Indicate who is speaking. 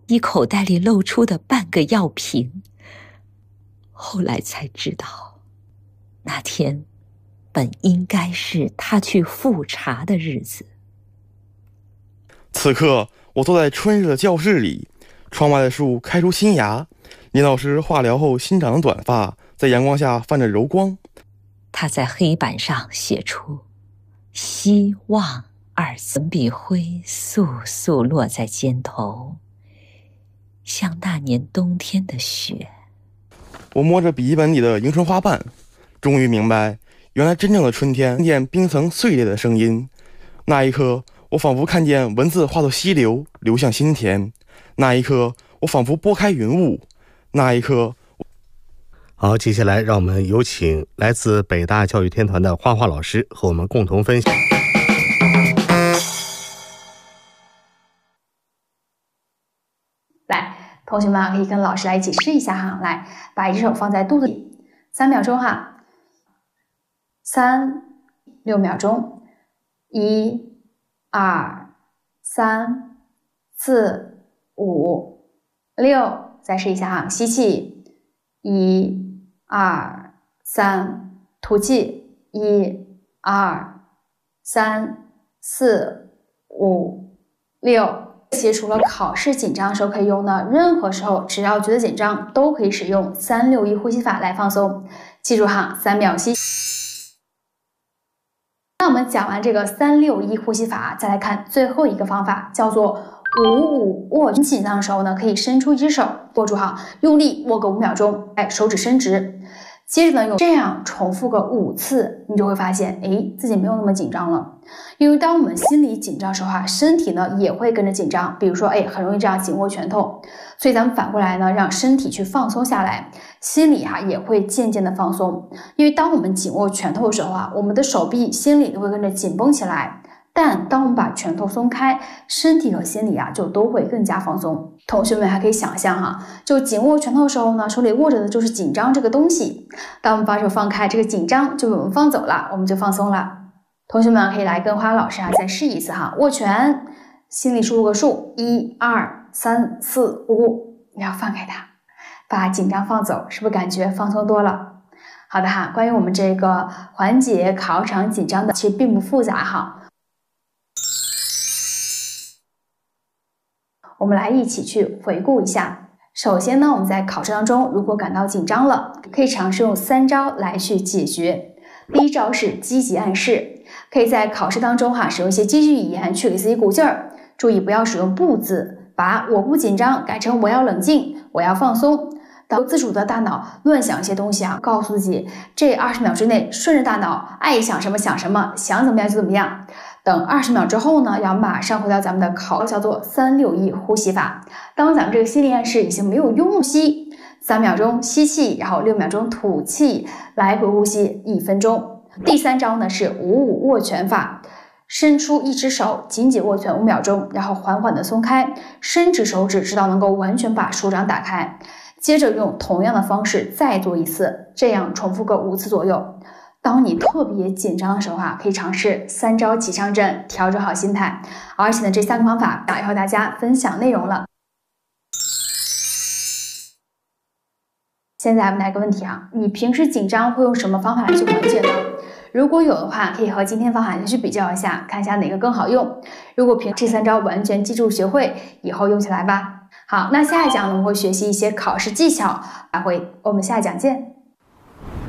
Speaker 1: 以口袋里露出的半个药瓶。后来才知道，那天本应该是他去复查的日子。
Speaker 2: 此刻我坐在春日的教室里，窗外的树开出新芽，林老师化疗后新长的短发在阳光下泛着柔光。
Speaker 1: 他在黑板上写出希望二字，粉笔灰簌簌落在肩头，像那年冬天的雪。
Speaker 2: 我摸着笔记本里的迎春花瓣，终于明白，原来真正的春天听见冰层碎裂的声音。那一刻，我仿佛看见文字化作溪流，流向心田。那一刻，我仿佛拨开云雾。那一刻，
Speaker 3: 好，接下来让我们有请来自北大教育天团的花花老师和我们共同分享。
Speaker 4: 来，同学们可以跟老师来一起试一下哈。来，把一只手放在肚子里，3秒钟哈，3、6秒钟，1、2、3、4、5、6，再试一下哈，吸气，1、2、3，吐气，1、2、3、4、5、6。这些除了考试紧张的时候可以用呢，任何时候只要觉得紧张都可以使用361呼吸法来放松。记住哈，3秒吸。那我们讲完这个361呼吸法，再来看最后一个方法，叫做55握。紧张的时候呢，可以伸出一只手握住哈，用力握个5秒钟，手指伸直。接着呢，用这样重复个5次，你就会发现，自己没有那么紧张了。因为当我们心里紧张的时候身体呢也会跟着紧张。比如说，很容易这样紧握拳头。所以咱们反过来呢，让身体去放松下来，心里也会渐渐的放松。因为当我们紧握拳头的时候我们的手臂、心里都会跟着紧绷起来。但当我们把拳头松开，身体和心理就都会更加放松。同学们还可以想象就紧握拳头的时候呢，手里握着的就是紧张这个东西。当我们把手放开，这个紧张就被我们放走了，我们就放松了。同学们可以来跟花老师再试一次握拳，心里输入个数，1、2、3、4、5，你要放开它，把紧张放走，是不是感觉放松多了？好的关于我们这个缓解考场紧张的，其实并不复杂我们来一起去回顾一下。首先呢，我们在考试当中如果感到紧张了，可以尝试用3招来去解决。第一招是积极暗示，可以在考试当中使用一些积极语言去给自己鼓劲儿。注意不要使用不字，把我不紧张改成我要冷静，我要放松。当自主的大脑乱想一些东西告诉自己这20秒之内顺着大脑爱想什么想什么，想怎么样就怎么样。等20秒之后呢，要马上回到咱们的考，叫做361呼吸法。当咱们这个心理暗示已经没有用，吸3秒钟吸气，然后6秒钟吐气，来回呼吸1分钟。第3招呢是55握拳法，伸出一只手紧紧握拳5秒钟，然后缓缓的松开，伸直手指直到能够完全把手掌打开。接着用同样的方式再做一次，这样重复个5次左右。当你特别紧张的时候可以尝试3招起上阵，调整好心态。而且呢，这3个方法要和大家分享内容了。现在我们来个问题你平时紧张会用什么方法来去缓解呢？如果有的话，可以和今天方法去比较一下，看一下哪个更好用。如果这3招完全记住学会，以后用起来吧。好，那下一讲呢，我们会学习一些考试技巧，我们下一讲见。